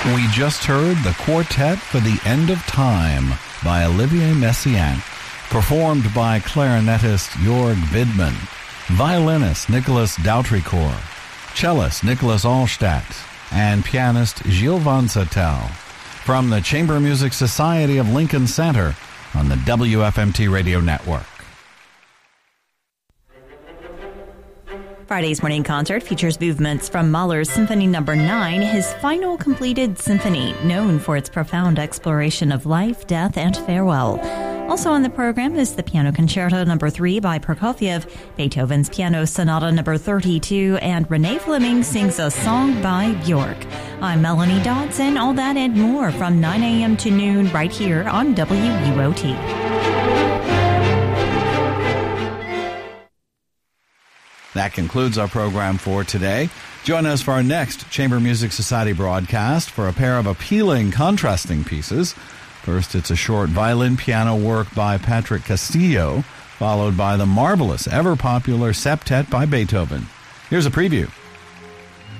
We just heard the Quartet for the End of Time by Olivier Messiaen, performed by clarinetist Jörg Widmann, violinist Nicolas Dautricourt, cellist Nicholas Allstadt, and pianist Gilles Van Zettel, from the Chamber Music Society of Lincoln Center on the WFMT Radio Network. Friday's morning concert features movements from Mahler's Symphony No. 9, his final completed symphony, known for its profound exploration of life, death, and farewell. Also on the program is the Piano Concerto No. 3 by Prokofiev, Beethoven's Piano Sonata No. 32, and Renee Fleming sings a song by Bjork. I'm Melanie Dodson. All that and more from 9 a.m. to noon right here on WUOT. That concludes our program for today. Join us for our next Chamber Music Society broadcast for a pair of appealing, contrasting pieces. First, it's a short violin-piano work by Patrick Castillo, followed by the marvelous, ever-popular Septet by Beethoven. Here's a preview.